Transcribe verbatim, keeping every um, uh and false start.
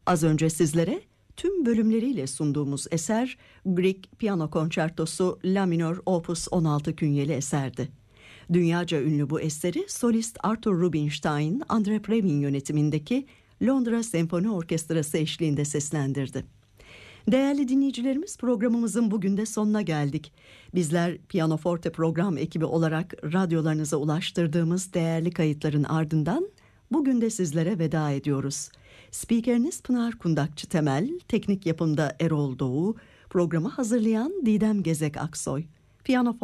Az önce sizlere tüm bölümleriyle sunduğumuz eser Grieg Piyano Konçertosu La minör Opus on altı künyeli eserdi. Dünyaca ünlü bu eseri solist Arthur Rubinstein, Andre Previn yönetimindeki Londra Senfoni Orkestrası eşliğinde seslendirdi. Değerli dinleyicilerimiz, programımızın bugün de sonuna geldik. Bizler Pianoforte program ekibi olarak radyolarınıza ulaştırdığımız değerli kayıtların ardından bugün de sizlere veda ediyoruz. Spikeriniz Pınar Kundakçı Temel, teknik yapımda Erol Doğu, programı hazırlayan Didem Gezek Aksoy. Piyano